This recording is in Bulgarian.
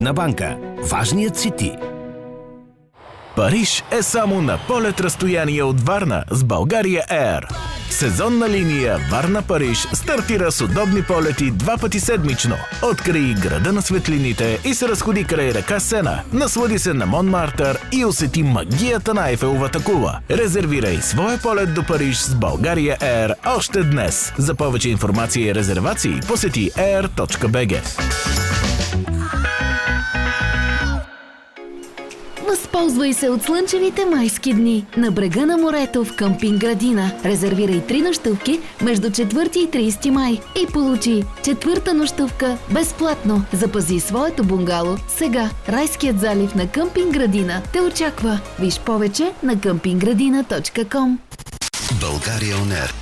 на банка. Важният си ти. Париж е само на полет разстояние от Варна с България Air. Сезонна линия Варна-Париж стартира с удобни полети 2 пъти седмично. Открий града на светлините и се разходи край река Сена. Наслади се на Монмартър и усети магията на Айфеловата кула. Резервирай своя полет до Париж с България Air още днес. За повече информация и резервации посети air.bg. Възползвай се от слънчевите майски дни на брега на морето в Къмпинг Градина. Резервирай 3 нощувки между 4 и 30 май и получи 4-та нощувка безплатно. Запази своето бунгало сега. Райският залив на Къмпинг Градина те очаква. Виж повече на campinggradina.com. България On Air.